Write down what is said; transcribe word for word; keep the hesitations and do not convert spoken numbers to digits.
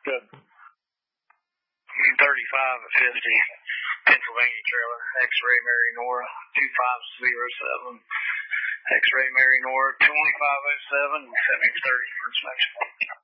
Good. thirty-five at fifty. Pennsylvania trailer. X-ray Mary Nora. two five zero seven. X-ray Mary Nora. twenty-five oh seven. seventy thirty for inspection.